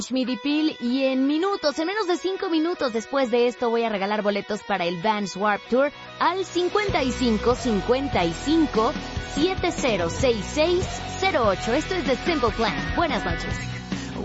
Schmidipil, y en minutos, en menos de 5 minutos después de esto voy a regalar boletos para el Vans Warped Tour al 55 55 706608. Esto es The Simple Plan. Buenas noches.